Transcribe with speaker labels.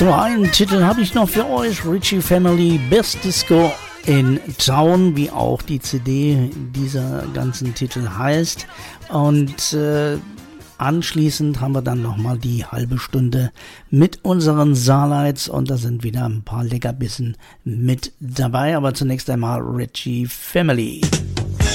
Speaker 1: So, einen Titel habe ich noch für euch. Ritchie Family, Best Disco in Town, wie auch die CD dieser ganzen Titel heißt. Und anschließend haben wir dann nochmal die halbe Stunde mit unseren Saarlights und da sind wieder ein paar Leckerbissen mit dabei. Aber zunächst einmal Ritchie Family.